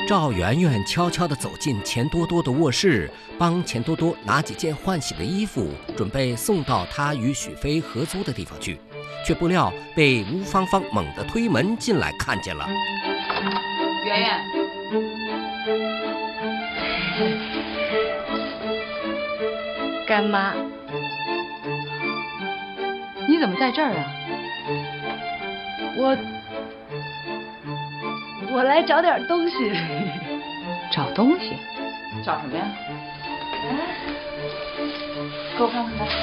赵媛媛悄悄地走进钱多多的卧室，帮钱多多拿几件换洗的衣服，准备送到他与许飞合租的地方去，却不料被吴芳芳猛地推门进来看见了。 媛媛， 干妈， 你怎么在这儿啊？ 我来找点东西。 找东西？找什么呀？给我看看吧。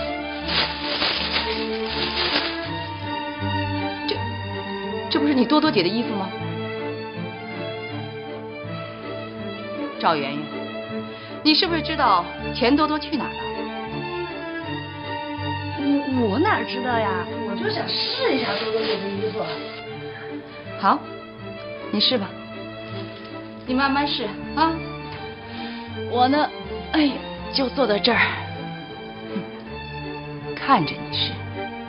这不是你多多姐的衣服吗？赵媛媛，你是不是知道钱多多去哪儿了？ 我哪知道呀？我就想试一下多多姐的衣服。 好，你试吧，你慢慢试啊。 我呢，哎呀，就坐在这儿， 看着你试。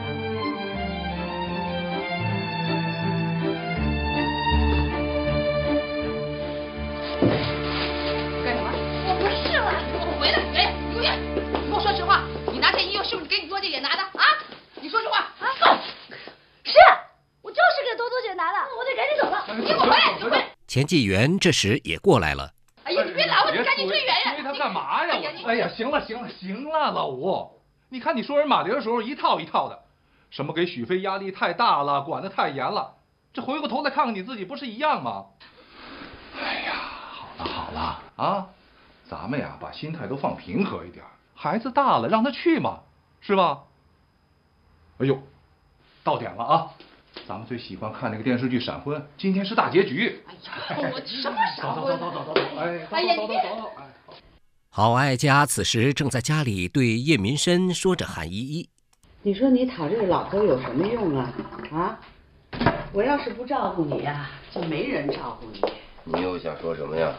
干什么？ 我不试了。 你给我回来！哎，刘烨，你跟我说实话，你拿这衣服是不是给你多姐姐拿的啊？你说实话啊！ 是，我就是给多多姐拿的，我得赶紧走了。 你给我回来！你回来！ 钱继元这时也过来了。 哎呀，你别打我，你赶紧追媛媛！ 追他干嘛呀？哎呀，行了，老吴，你看你说人马蝶的时候一套一套的，什么给许飞压力太大了，管得太严了，这回过头来看看你自己，不是一样吗？哎呀，好了啊，咱们呀把心态都放平和一点，孩子大了，让他去嘛，是吧？哎呦，到点了啊！咱们最喜欢看那个电视剧《闪婚》，今天是大结局。 哎呀，我什么闪婚？ 走，哎呀，走。 郝爱家此时正在家里对叶民生说着韩依依。 你说你讨这个老头有什么用啊？啊！我要是不照顾你呀，就没人照顾你。 你又想说什么呀？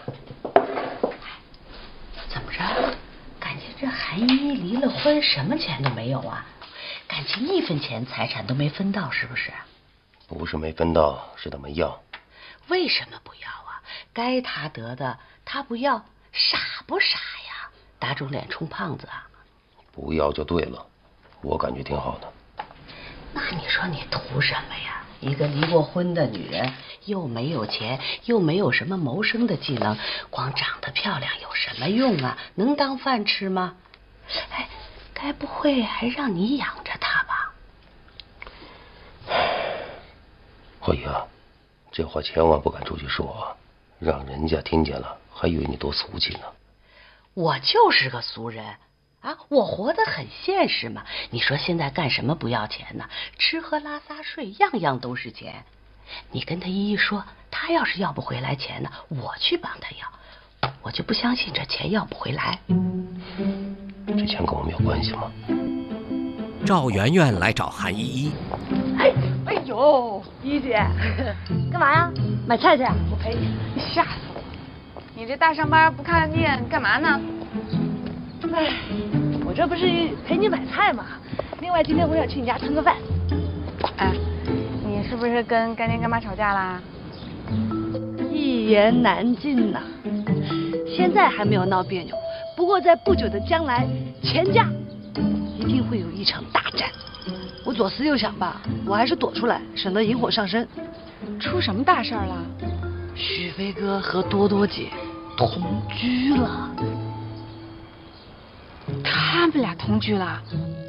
怎么着？感情这韩依依离了婚，什么钱都没有啊？感情一分钱财产都没分到，是不是？ 不是没分到，是他没要。 为什么不要啊？该他得的他不要，傻不傻呀？打肿脸充胖子啊！ 不要就对了，我感觉挺好的。 那你说你图什么呀？一个离过婚的女人，又没有钱，又没有什么谋生的技能，光长得漂亮有什么用啊？能当饭吃吗？哎，该不会还让你养着她吧？ 慧姨啊，这话千万不敢出去说啊，让人家听见了，还以为你多俗气呢。 我就是个俗人啊，我活得很现实嘛。你说现在干什么不要钱呢？吃喝拉撒睡样样都是钱。你跟他依依说，他要是要不回来钱呢，我去帮他要，我就不相信这钱要不回来。 这钱跟我们有关系吗？ 赵媛媛来找韩依依。 哎呦，依依姐，干嘛呀？买菜去啊？我陪你。 吓死我！你这大上班不看店干嘛呢？ 哎，我这不是陪你买菜嘛。另外，今天我想去你家蹭个饭。 哎，你是不是跟干爹干妈吵架啦？ 一言难尽呐。现在还没有闹别扭，不过在不久的将来，钱家一定会有一场大战。我左思右想吧，我还是躲出来，省得引火上身。 出什么大事儿了？ 许飞哥和多多姐同居了。 他们俩同居了？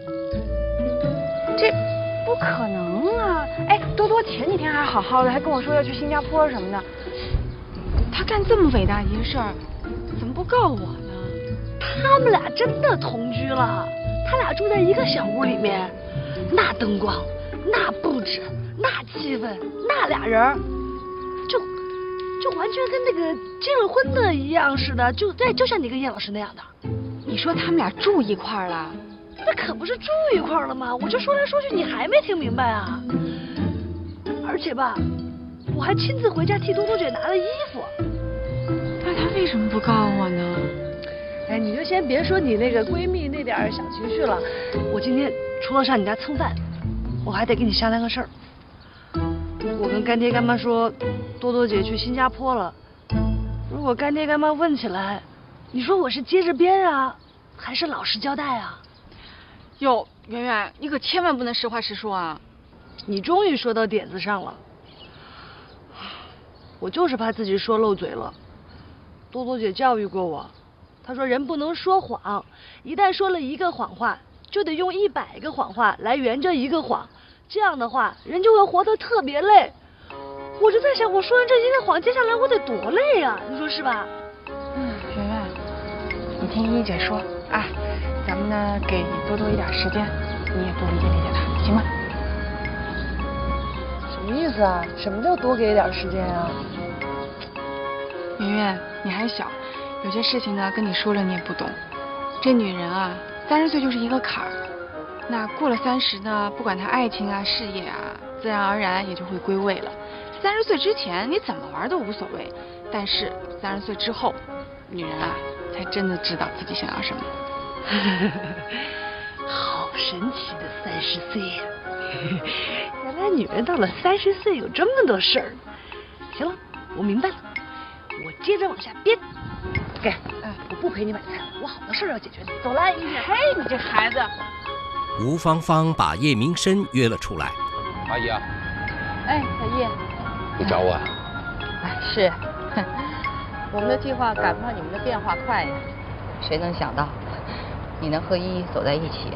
这不可能啊！哎，多多前几天还好好的，还跟我说要去新加坡什么的。他干这么伟大一个事儿，怎么不告我呢？ 他们俩真的同居了，他俩住在一个小屋里面，那灯光，那布置，那气氛，那俩人，就完全跟那个结了婚的一样似的，就像你跟叶老师那样的。 你说他们俩住一块儿了？ 那可不是住一块儿了吗？我这说来说去，你还没听明白啊？而且吧，我还亲自回家替多多姐拿了衣服。 那他为什么不告我呢？ 哎，你就先别说你那个闺蜜那点小情绪了。我今天除了上你家蹭饭，我还得跟你商量个事儿。我跟干爹干妈说，多多姐去新加坡了， 如果干爹干妈问起来，你说我是接着编啊，还是老实交代啊？ 哟，圆圆，你可千万不能实话实说啊！ 你终于说到点子上了。我就是怕自己说漏嘴了。多多姐教育过我，她说人不能说谎，一旦说了一个谎话，就得用100个谎话来圆这一个谎，这样的话人就会活得特别累。我就在想，我说完这一个谎，接下来我得多累啊，你说是吧？ 圆圆，你听依依姐说啊，咱们呢给多多一点时间，你也多理解理解他，行吗？ 什么意思啊？什么叫多给点时间啊？ 圆圆，你还小，有些事情呢跟你说了你也不懂。这女人啊，30岁就是一个坎儿，那过了30呢，不管她爱情啊、事业啊，自然而然也就会归位了。30岁之前你怎么玩都无所谓，但是30岁之后，女人啊才真的知道自己想要什么。 好神奇的30岁呀！原来女人到了30岁有这么多事儿。行了，我明白了，我接着往下编。给，我不陪你买菜了，我好多事儿要解决呢。走了，依依。 嘿，你这孩子。 吴芳芳把叶明琛约了出来。 阿姨啊， 哎，小叶， 你找我啊？ 哎，是，我们的计划赶不上你们的变化快呀。谁能想到，你能和依依走在一起？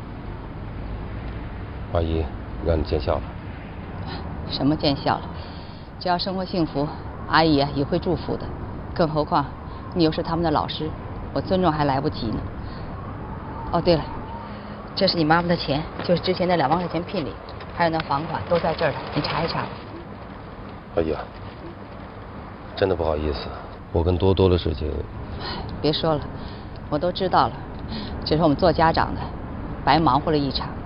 阿姨，让你见笑了。 什么见笑了？只要生活幸福，阿姨也会祝福的。更何况，你又是他们的老师，我尊重还来不及呢。哦，对了，这是你妈妈的钱，就是之前那2万块钱聘礼，还有那房款都在这儿呢，你查一查。 阿姨啊，真的不好意思，我跟多多的事情。 别说了，我都知道了，只是我们做家长的白忙活了一场。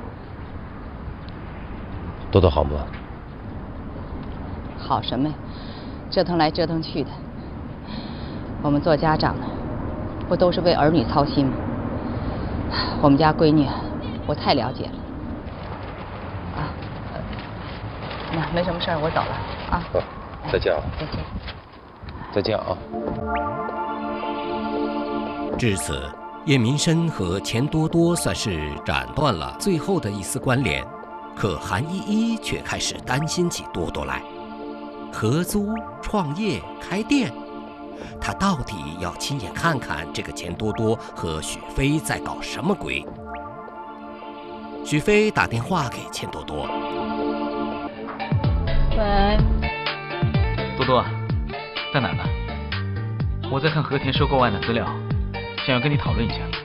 多多好吗？ 好什么呀？折腾来折腾去的。我们做家长的，不都是为儿女操心吗？我们家闺女，我太了解了。啊，那没什么事儿，我走了啊。 好，再见啊。 再见。 再见啊。 至此，叶明琛和钱多多算是斩断了最后的一丝关联。可韩依依却开始担心起多多来，合租、创业、开店，她到底要亲眼看看这个钱多多和许飞在搞什么鬼？许飞打电话给钱多多。 喂， 多多，在哪呢？我在看和田收购案的资料，想要跟你讨论一下。